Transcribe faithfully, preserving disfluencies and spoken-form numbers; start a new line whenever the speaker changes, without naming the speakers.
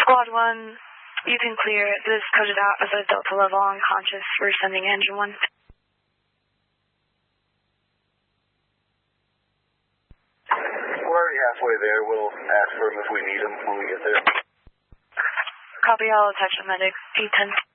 Squad one, you can clear. This is coded out as a Delta level unconscious. We're sending engine one.
We're already halfway there. We'll ask for him if we need him when we get there.
Copy, I'll attach a medic. eight ten.